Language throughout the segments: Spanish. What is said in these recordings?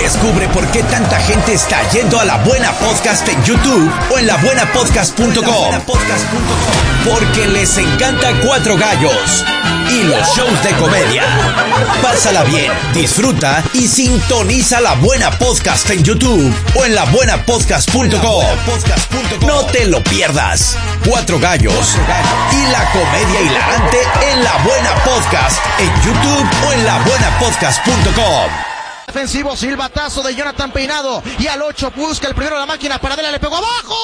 Descubre por qué tanta gente está yendo a La Buena Podcast en YouTube o en labuenapodcast.com. Porque les encanta Cuatro Gallos y los shows de comedia. Pásala bien, disfruta y sintoniza La Buena Podcast en YouTube o en labuenapodcast.com. No te lo pierdas. Cuatro Gallos y la comedia hilarante en La Buena Podcast en YouTube o en labuenapodcast.com. Defensivo, silbatazo de Jonathan Peinado y al 8 busca el primero la máquina, Paradela le pegó abajo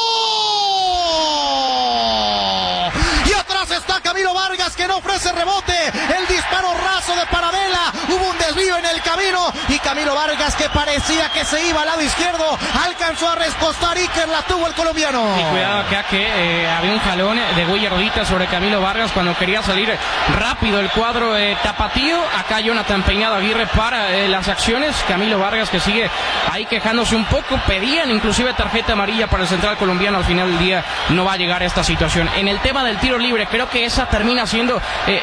y atrás está Camilo Vargas que no ofrece rebote, el disparo raso de Paradela, hubo un desvío en el camino y Camilo Vargas, que parecía que se iba al lado izquierdo, alcanzó a recostar Iker, la tuvo el colombiano. Y cuidado acá que había un jalón de Guille Rodita sobre Camilo Vargas cuando quería salir rápido el cuadro tapatío. Acá Jonathan Peinado Aguirre para las acciones. Camilo Vargas que sigue ahí quejándose un poco, pedían inclusive tarjeta amarilla para el central colombiano. Al final del día no va a llegar a esta situación. En el tema del tiro libre, creo que esa termina siendo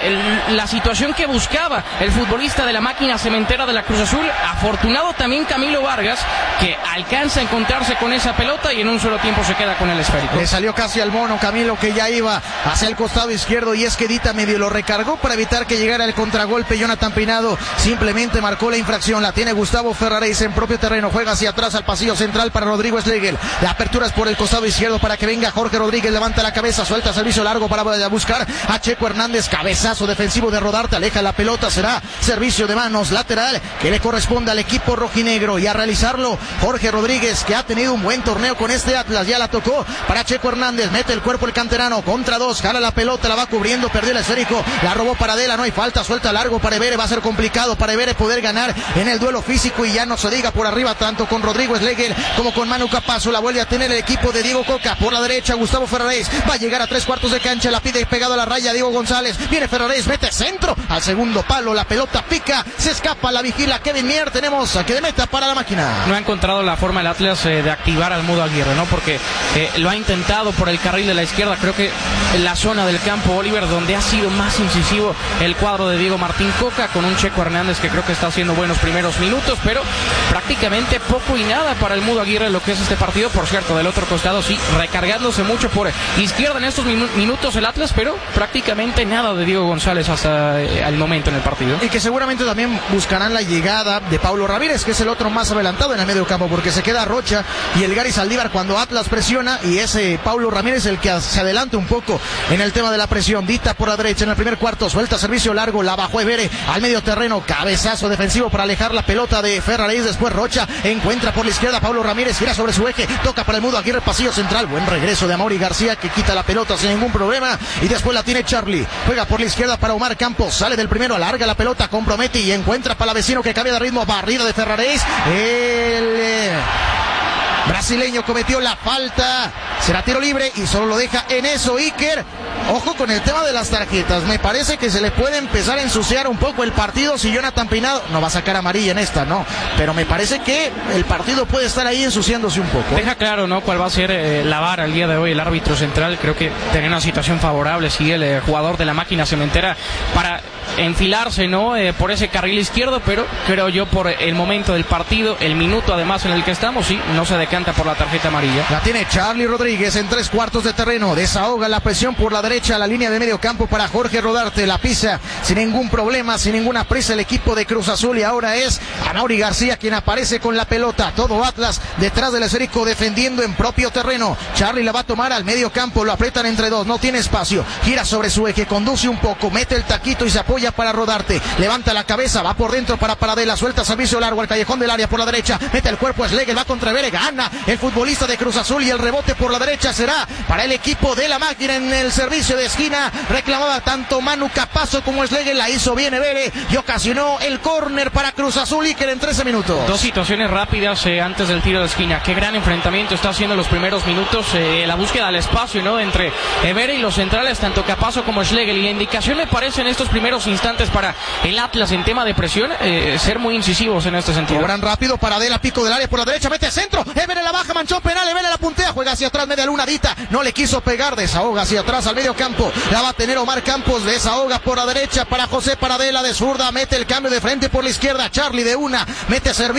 la situación que buscaba el futbolista de la máquina cementera de la Cruz Azul. Afortunado también Camilo Vargas, que alcanza a encontrarse con esa pelota y en un solo tiempo se queda con el esférico. Le salió casi al mono Camilo, que ya iba hacia el costado izquierdo, y es que Dita medio lo recargó para evitar que llegara el contragolpe. Jonathan Peinado simplemente marcó la infracción. La tiene Gustavo Ferraréis en propio terreno, juega hacia atrás al pasillo central para Rodrigo Schlegel. La apertura es por el costado izquierdo para que venga Jorge Rodríguez, levanta la cabeza, suelta servicio largo para buscar a Checo Hernández, cabezazo defensivo de Rodarte, aleja la pelota, será servicio de manos lateral que le corresponde al equipo rojinegro, y a realizarlo Jorge Rodríguez, que ha tenido un buen torneo con este Atlas. Ya la tocó para Checo Hernández, mete el cuerpo el canterano, contra dos, jala la pelota, la va cubriendo, perdió el esférico, la robó Paradela, no hay falta, suelta largo para Evere, va a ser complicado para Evere poder ganar en el duelo físico, y ya no se diga por arriba tanto con Rodrigo Schlegel como con Manu Capazo. La vuelve a tener el equipo de Diego Coca por la derecha. Gustavo Ferraréis va a llegar a 3/4 de cancha, la pide pegado a la raya Diego González, viene Ferraréis, mete centro al segundo palo, la pelota pica, se escapa, la vigila Kevin Mier. Tenemos a que de meta para la máquina. No ha encontrado la forma el Atlas de activar al Mudo Aguirre, ¿no? Porque lo ha intentado por el carril de la izquierda. Creo que en la zona del campo, Oliver, donde ha sido más incisivo el cuadro de Diego Martín Coca, con un Checo Hernández que creo que está haciendo buenos primeros minutos, pero prácticamente poco y nada para el Mudo Aguirre lo que es este partido. Por cierto, del otro costado sí, recargándose mucho por izquierda en estos minutos el Atlas, pero prácticamente nada de Diego González hasta el momento en el partido. Y que seguramente también buscarán la llegada de Paulo Ramírez, que es el otro más adelantado en el medio campo, porque se queda Rocha y el Gary Saldívar cuando Atlas presiona, y ese Paulo Ramírez el que se adelanta un poco en el tema de la presión. Dita por la derecha en el primer cuarto, suelta servicio largo, la bajó Evere al medio terreno, cabezazo defensivo para alejar la pelota de Ferraréis. Después Rocha encuentra por la izquierda, Paulo Ramírez gira sobre su eje, toca para el Mudo Aguirre, pasillo central, buen regreso de Amaury García, que quita la pelota sin ningún problema, y después la tiene Charlie, juega por la izquierda para Omar Campos, sale del primero, alarga la pelota, compromete y encuentra para Vecino, que cambia de ritmo, barrida de Ferraréis, el brasileño cometió la falta, será tiro libre y solo lo deja en eso Iker. Ojo con el tema de las tarjetas, me parece que se le puede empezar a ensuciar un poco el partido si Jonathan Peinado no va a sacar amarilla en esta, no, pero me parece que el partido puede estar ahí ensuciándose un poco. Deja claro, ¿no?, cuál va a ser la vara el día de hoy, el árbitro central. Creo que tiene una situación favorable si el jugador de la máquina cementera para enfilarse, ¿no?, por ese carril izquierdo, pero creo yo por el momento del partido, el minuto además en el que estamos, sí, no se decanta por la tarjeta amarilla. La tiene Charlie Rodríguez en 3/4 de terreno, desahoga la presión por la derecha, la línea de medio campo para Jorge Rodarte, la pisa sin ningún problema, sin ninguna prisa el equipo de Cruz Azul, y ahora es Amaury García quien aparece con la pelota. Todo Atlas detrás del esférico defendiendo en propio terreno. Charlie la va a tomar al medio campo, lo apretan entre dos, no tiene espacio, gira sobre su eje, conduce un poco, mete el taquito y se apoya para Rodarte, levanta la cabeza, va por dentro para Paradela, suelta servicio largo al callejón del área por la derecha, mete el cuerpo, Schlegel va contra Evere, gana el futbolista de Cruz Azul, y el rebote por la derecha será para el equipo de la máquina. En el servicio de esquina reclamaba tanto Manu Capazo como Schlegel, la hizo bien Evere y ocasionó el córner para Cruz Azul, y que en 13 minutos. Dos situaciones rápidas antes del tiro de esquina. Qué gran enfrentamiento está haciendo los primeros minutos, la búsqueda del espacio, ¿no?, entre Evere y los centrales, tanto Capazo como Schlegel, y la indicación me parece en estos primeros instantes para el Atlas en tema de presión, ser muy incisivos en este sentido. Cobran rápido, Paradela, pico del área por la derecha, mete centro, Evere la baja, manchón penal, Evere la puntea, juega hacia atrás, media luna, Dita no le quiso pegar, desahoga hacia atrás al medio campo, la va a tener Omar Campos, desahoga por la derecha para José Paradela de zurda, mete el cambio de frente por la izquierda, Charlie de una, mete servicio